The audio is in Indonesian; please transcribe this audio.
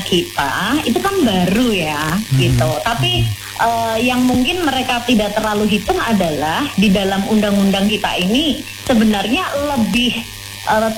kita itu kan baru ya, gitu. Tapi yang mungkin mereka tidak terlalu hitung adalah di dalam undang-undang kita ini sebenarnya lebih